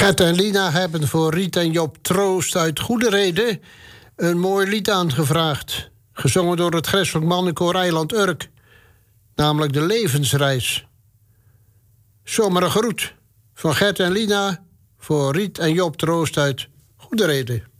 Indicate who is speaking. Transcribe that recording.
Speaker 1: Gert en Lina hebben voor Riet en Job Troost uit Goede Reden een mooi lied aangevraagd. Gezongen door het Greselijk Mannenkoor Eiland Urk. Namelijk De Levensreis. Zomaar een groet van Gert en Lina voor Riet en Job Troost uit Goede Reden.